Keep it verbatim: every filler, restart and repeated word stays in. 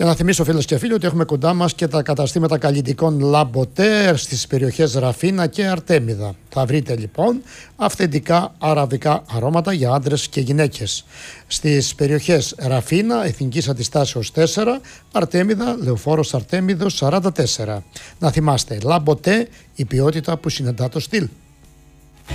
Και να θυμίσω, φίλες και φίλοι, ότι έχουμε κοντά μας και τα καταστήματα καλλιτικών Λαμποτέρ στις περιοχές Ραφίνα και Αρτέμιδα. Θα βρείτε λοιπόν αυθεντικά αραβικά αρώματα για άντρες και γυναίκες. Στις περιοχές Ραφίνα, Εθνικής Αντιστάσεως τέσσερα, Αρτέμιδα, Λεωφόρος Αρτέμιδος σαράντα τέσσερα. Να θυμάστε, Λαμποτέ, η ποιότητα που συναντά το στυλ.